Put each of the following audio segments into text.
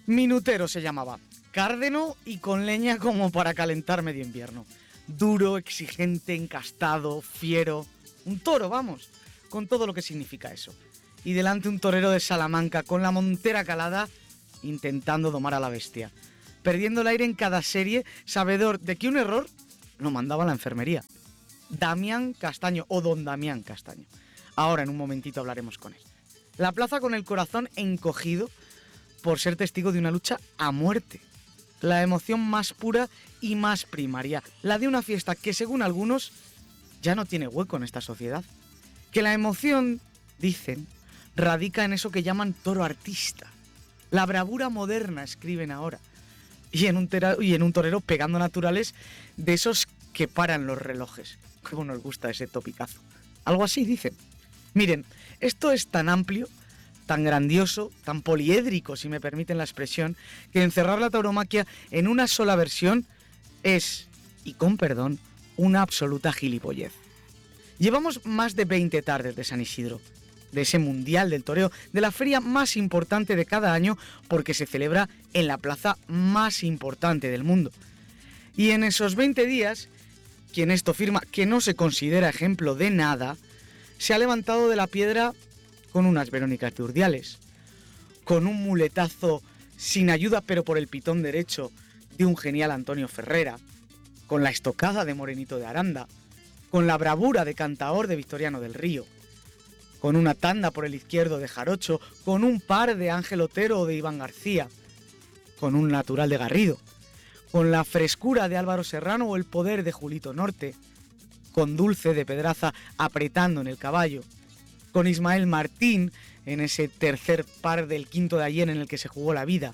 Minutero se llamaba, cárdeno y con leña como para calentar medio invierno. Duro, exigente, encastado, fiero. Un toro, vamos, con todo lo que significa eso. Y delante un torero de Salamanca con la montera calada, intentando domar a la bestia. Perdiendo el aire en cada serie, sabedor de que un error lo mandaba a la enfermería. Damián Castaño, o don Damián Castaño. Ahora en un momentito hablaremos con él. La plaza con el corazón encogido por ser testigo de una lucha a muerte. La emoción más pura y más primaria. La de una fiesta que, según algunos, ya no tiene hueco en esta sociedad. Que la emoción, dicen, radica en eso que llaman toro artista. La bravura moderna, escriben ahora. Y en un torero pegando naturales de esos que paran los relojes. Cómo nos gusta ese topicazo. Algo así dicen. Miren, esto es tan amplio, tan grandioso, tan poliédrico, si me permiten la expresión, que encerrar la tauromaquia en una sola versión es, y con perdón, una absoluta gilipollez. Llevamos más de 20 tardes de San Isidro, de ese mundial del toreo, de la feria más importante de cada año porque se celebra en la plaza más importante del mundo. Y en esos 20 días, quien esto firma que no se considera ejemplo de nada, se ha levantado de la piedra con unas Verónicas de Urdiales, con un muletazo sin ayuda pero por el pitón derecho de un genial Antonio Ferrera, con la estocada de Morenito de Aranda, con la bravura de Cantaor de Victoriano del Río, con una tanda por el izquierdo de Jarocho, con un par de Ángel Otero o de Iván García, con un natural de Garrido, con la frescura de Álvaro Serrano o el poder de Julito Norte, con Dulce de Pedraza apretando en el caballo, con Ismael Martín en ese tercer par del quinto de ayer en el que se jugó la vida.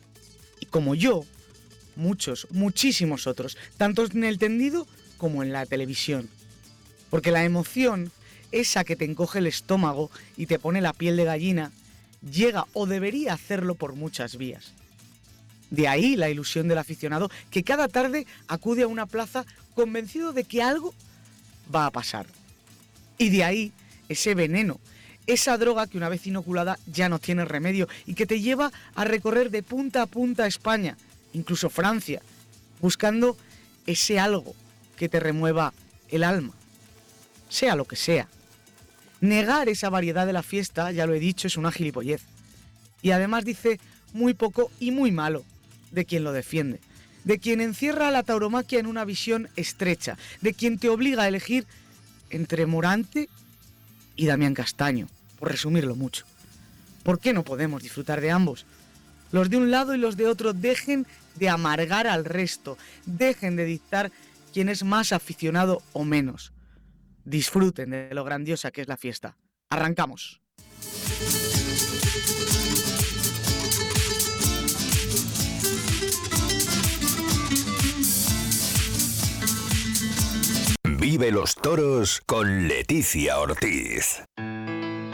Y como yo, muchos, muchísimos otros, tanto en el tendido como en la televisión. Porque la emoción, esa que te encoge el estómago y te pone la piel de gallina, llega o debería hacerlo por muchas vías. De ahí la ilusión del aficionado que cada tarde acude a una plaza convencido de que algo va a pasar. Y de ahí ese veneno, esa droga que una vez inoculada ya no tiene remedio y que te lleva a recorrer de punta a punta España, incluso Francia, buscando ese algo que te remueva el alma, sea lo que sea. Negar esa variedad de la fiesta, ya lo he dicho, es una gilipollez. Y además dice muy poco y muy malo de quien lo defiende, de quien encierra a la tauromaquia en una visión estrecha, de quien te obliga a elegir entre Morante y Damián Castaño, por resumirlo mucho. ¿Por qué no podemos disfrutar de ambos? Los de un lado y los de otro dejen de amargar al resto, dejen de dictar quién es más aficionado o menos. Disfruten de lo grandiosa que es la fiesta. ¡Arrancamos! Vive los toros con Leticia Ortiz.